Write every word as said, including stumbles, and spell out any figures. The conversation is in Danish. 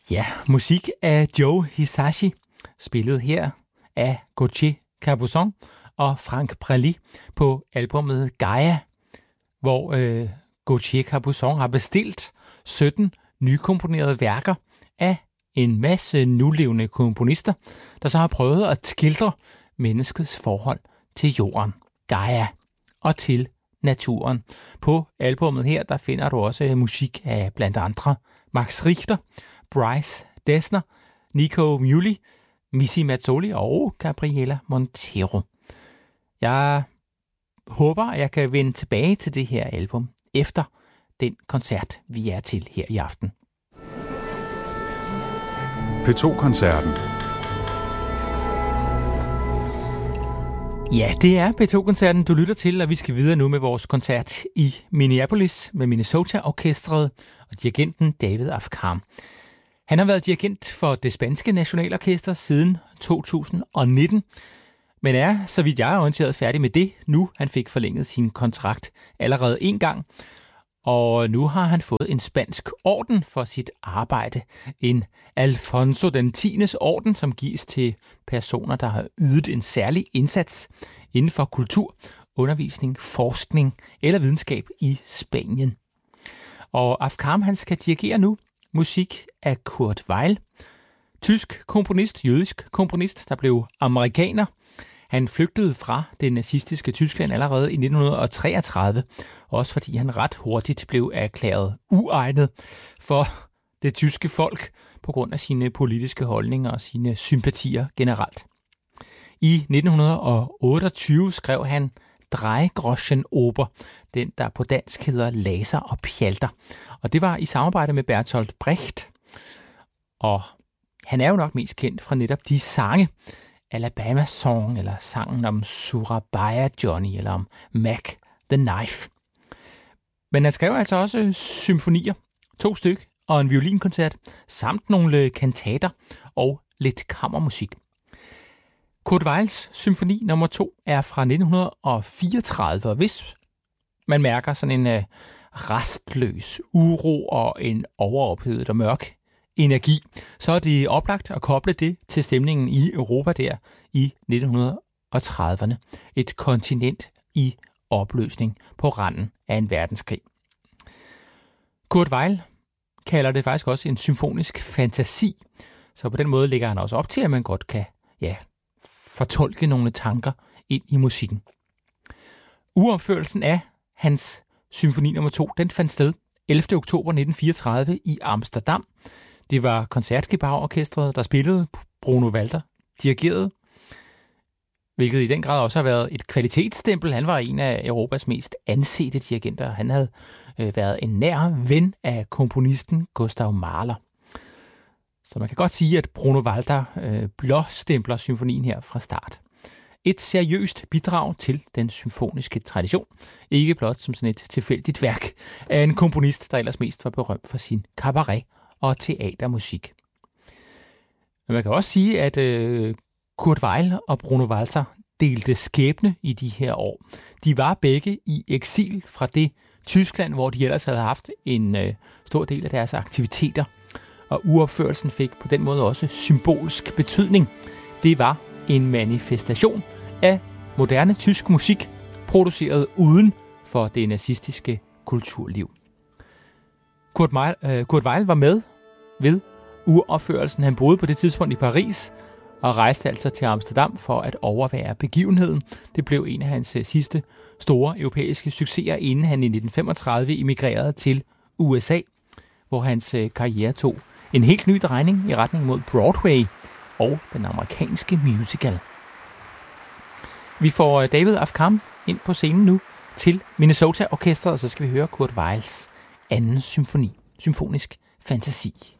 Ja, musik af Joe Hisaishi, spillet her af Gauthier Capuçon og Franck Prély på albumet Gaia, hvor øh, Gauthier Capuçon har bestilt sytten nykomponerede værker af en masse nulevende komponister, der så har prøvet at skildre menneskets forhold til jorden, Gaia, og til naturen. På albumet her, der finder du også musik af blandt andre Max Richter, Bryce Dessner, Nico Muhly, Missy Mazzoli og Gabriela Montero. Jeg håber, at jeg kan vende tilbage til det her album efter den koncert, vi er til her i aften. P to-koncerten. Ja, det er P to-koncerten, du lytter til, og vi skal videre nu med vores koncert i Minneapolis med Minnesota-orkestret og dirigenten David Afkham. Han har været dirigent for det spanske nationalorkester siden to tusind nitten, men er, så vidt jeg er orienteret, færdig med det nu. Han fik forlænget sin kontrakt allerede en gang, og nu har han fået en spansk orden for sit arbejde. En Alfonso den tiendes orden, som gives til personer, der har ydet en særlig indsats inden for kultur, undervisning, forskning eller videnskab i Spanien. Og Afkham, han skal dirigere nu musik af Kurt Weill, tysk komponist, jødisk komponist, der blev amerikaner. Han flygtede fra det nazistiske Tyskland allerede i nitten treogtredive, også fordi han ret hurtigt blev erklæret uegnet for det tyske folk på grund af sine politiske holdninger og sine sympatier generelt. I nitten otteogtyve skrev han Dreigroschenoper, den der på dansk hedder Laser og Pjalter. Og det var i samarbejde med Bertolt Brecht. Og han er jo nok mest kendt fra netop de sange, Alabama Song, eller sangen om Surabaya Johnny, eller om Mac the Knife. Men han skrev altså også symfonier, to styk, og en violinkoncert, samt nogle kantater og lidt kammermusik. Kurt Weills symfoni nummer to er fra nitten fireogtredive, og hvis man mærker sådan en uh, restløs uro og en overophedet og mørk energi, så er det oplagt at koble det til stemningen i Europa der i nitten trediverne. Et kontinent i opløsning på randen af en verdenskrig. Kurt Weill kalder det faktisk også en symfonisk fantasi, så på den måde lægger han også op til, at man godt kan ja, fortolke nogle tanker ind i musikken. Uropførelsen af hans symfoni nummer to, den fandt sted ellevte oktober nitten fireogtredive i Amsterdam. Det var Koncertgebouw-orkestret, der spillede. Bruno Walter dirigerede, hvilket i den grad også har været et kvalitetsstempel. Han var en af Europas mest ansete dirigenter. Han havde øh, været en nær ven af komponisten Gustav Mahler. Så man kan godt sige, at Bruno Walter øh, blåstempler symfonien her fra start. Et seriøst bidrag til den symfoniske tradition. Ikke blot som sådan et tilfældigt værk af en komponist, der ellers mest var berømt for sin cabaret og teatermusik. Men man kan også sige, at øh, Kurt Weill og Bruno Walter delte skæbne i de her år. De var begge i eksil fra det Tyskland, hvor de ellers havde haft en øh, stor del af deres aktiviteter. Og uopførelsen fik på den måde også symbolsk betydning. Det var en manifestation af moderne tysk musik, produceret uden for det nazistiske kulturliv. Kurt, Meil, øh, Kurt Weill var med ved uropførelsen. Han boede på det tidspunkt i Paris og rejste altså til Amsterdam for at overvære begivenheden. Det blev en af hans sidste store europæiske succeser, inden han i nitten femogtredive emigrerede til U S A, hvor hans karriere tog en helt ny drejning i retning mod Broadway og den amerikanske musical. Vi får David Afkham ind på scenen nu til Minnesota-orkestret, og så skal vi høre Kurt Weills anden symfoni, symfonisk fantasi.